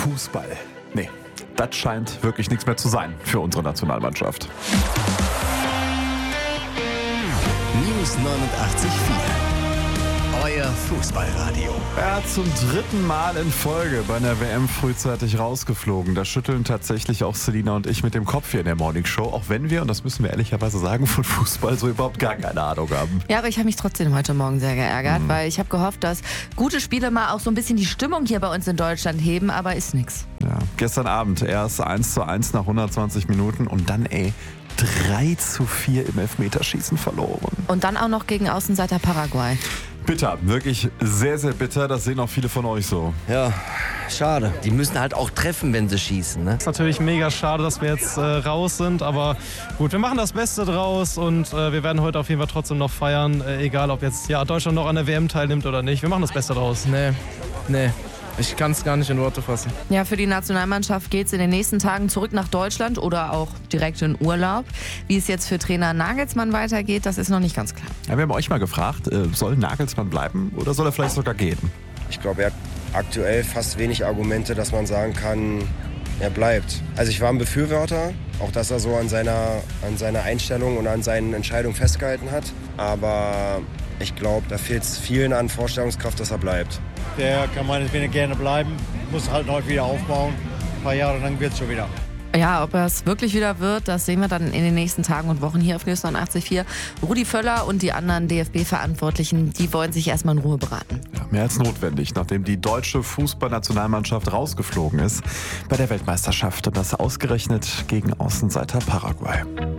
Fußball. Nee, das scheint wirklich nichts mehr zu sein für unsere Nationalmannschaft. News 89.4. Euer Fußballradio. Ja, zum dritten Mal in Folge bei einer WM frühzeitig rausgeflogen. Da schütteln tatsächlich auch Selina und ich mit dem Kopf hier in der Morningshow, auch wenn wir, und das müssen wir ehrlicherweise sagen, von Fußball so überhaupt gar keine Ahnung haben. Ja, aber ich habe mich trotzdem heute Morgen sehr geärgert, weil ich habe gehofft, dass gute Spiele mal auch so ein bisschen die Stimmung hier bei uns in Deutschland heben, aber ist nix. Ja, gestern Abend erst 1:1 nach 120 Minuten und dann 3:4 im Elfmeterschießen verloren. Und dann auch noch gegen Außenseiter Paraguay. Bitter, wirklich sehr, sehr bitter. Das sehen auch viele von euch so. Ja, schade. Die müssen halt auch treffen, wenn sie schießen, ne? Ist natürlich mega schade, dass wir jetzt raus sind, aber gut, wir machen das Beste draus und wir werden heute auf jeden Fall trotzdem noch feiern, egal ob jetzt Deutschland noch an der WM teilnimmt oder nicht. Wir machen das Beste draus. Nee. Ich kann es gar nicht in Worte fassen. Ja, für die Nationalmannschaft geht es in den nächsten Tagen zurück nach Deutschland oder auch direkt in Urlaub. Wie es jetzt für Trainer Nagelsmann weitergeht, das ist noch nicht ganz klar. Ja, wir haben euch mal gefragt, soll Nagelsmann bleiben oder soll er vielleicht sogar gehen? Ich glaube, er hat aktuell fast wenig Argumente, dass man sagen kann, er bleibt. Also ich war ein Befürworter, auch dass er so an seiner Einstellung und an seinen Entscheidungen festgehalten hat. Aber ich glaube, da fehlt es vielen an Vorstellungskraft, dass er bleibt. Der kann meinetwegen gerne bleiben, muss halt neu wieder aufbauen. Ein paar Jahre lang wird es schon wieder. Ja, ob es wirklich wieder wird, das sehen wir dann in den nächsten Tagen und Wochen hier auf News 89.4. Rudi Völler und die anderen DFB-Verantwortlichen, die wollen sich erstmal in Ruhe beraten. Ja, mehr als notwendig, nachdem die deutsche Fußballnationalmannschaft rausgeflogen ist bei der Weltmeisterschaft und das ausgerechnet gegen Außenseiter Paraguay.